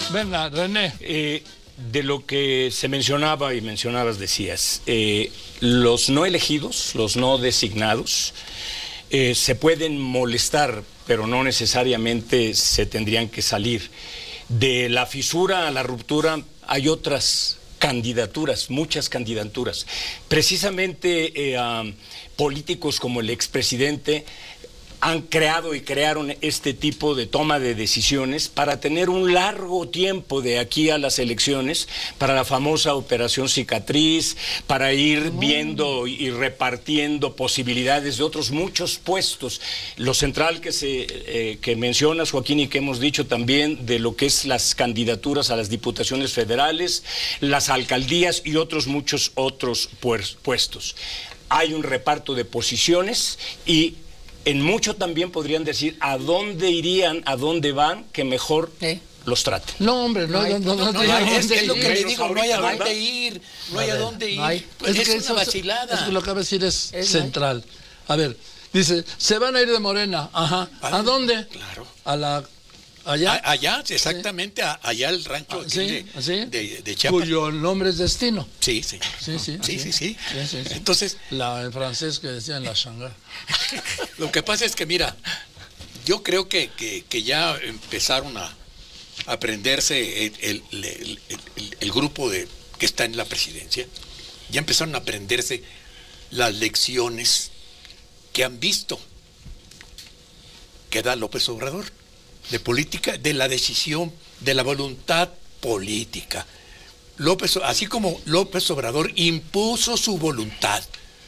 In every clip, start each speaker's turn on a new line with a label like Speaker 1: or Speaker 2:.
Speaker 1: Venga, René.
Speaker 2: De lo que se mencionaba y mencionabas, decías, los no elegidos, los no designados, se pueden molestar, pero no necesariamente se tendrían que salir. De la fisura a la ruptura hay otras candidaturas, muchas candidaturas. Precisamente políticos como el expresidente han creado y crearon este tipo de toma de decisiones para tener un largo tiempo de aquí a las elecciones, para la famosa operación cicatriz, para ir viendo y repartiendo posibilidades de otros muchos puestos. Lo central que mencionas, Joaquín, y que hemos dicho también, de lo que es las candidaturas a las diputaciones federales, las alcaldías y otros muchos otros puestos. Hay un reparto de posiciones y en mucho también podrían decir a dónde irían, a dónde van, que mejor los traten.
Speaker 1: No, hombre, no hay
Speaker 3: es lo que le digo, no hay a dónde ir, no hay a dónde ir. Pues es una vacilada.
Speaker 1: Es que lo que acaba de decir es central. A ver, dice, se van a ir de Morena. Ajá. ¿A dónde?
Speaker 3: Claro.
Speaker 1: Allá.
Speaker 3: Allá, exactamente, allá el rancho de Chiapas.
Speaker 1: Cuyo nombre es Destino.
Speaker 3: Sí, señor. Sí. Entonces,
Speaker 1: en francés que decían la Shanghái.
Speaker 3: Lo que pasa es que, mira, yo creo que ya empezaron a aprenderse el grupo que está en la presidencia, ya empezaron a aprenderse las lecciones que han visto que da López Obrador. De política, de la decisión, de la voluntad política. Así como López Obrador impuso su voluntad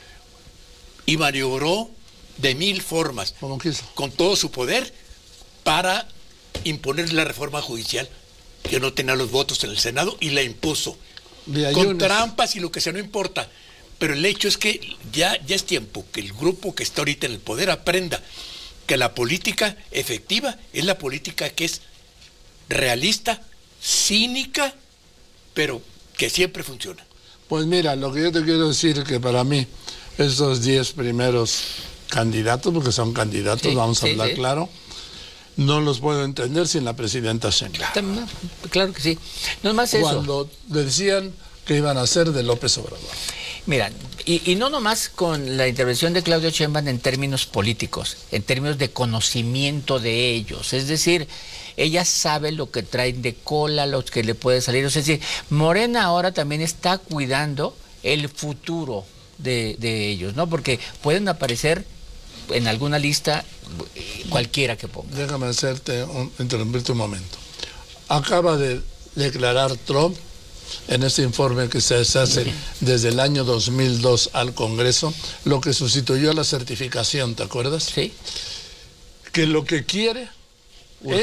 Speaker 3: y maniobró de mil formas, con todo su poder, para imponer la reforma judicial, que no tenía los votos en el Senado, y la impuso. Con trampas y lo que sea, no importa. Pero el hecho es que ya es tiempo que el grupo que está ahorita en el poder aprenda que la política efectiva es la política que es realista, cínica, pero que siempre funciona.
Speaker 1: Pues mira, lo que yo te quiero decir es que para mí esos 10 primeros candidatos, porque son candidatos, vamos a hablar claro, no los puedo entender sin la presidenta Sheinbaum.
Speaker 4: Claro que sí. No es más eso.
Speaker 1: Cuando decían que iban a ser de López Obrador.
Speaker 4: Mira, y no nomás con la intervención de Claudia Sheinbaum en términos políticos, en términos de conocimiento de ellos. Es decir, ella sabe lo que traen de cola, lo que le puede salir. Es decir, Morena ahora también está cuidando el futuro de ellos, ¿no? Porque pueden aparecer en alguna lista cualquiera que ponga.
Speaker 1: Déjame interrumpirte un momento. Acaba de declarar Trump en este informe que se hace desde el año 2002 al Congreso, lo que sustituyó a la certificación, ¿te acuerdas?
Speaker 4: Sí.
Speaker 1: Que lo que quiere